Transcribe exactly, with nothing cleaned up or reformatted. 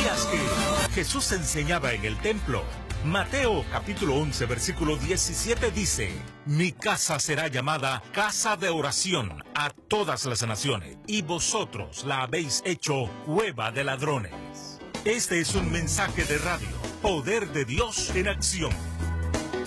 ¿Sabías que Jesús enseñaba en el templo? Mateo capítulo once versículo diecisiete dice: mi casa será llamada casa de oración a todas las naciones, y vosotros la habéis hecho cueva de ladrones. Este es un mensaje de radio, Poder de Dios en acción.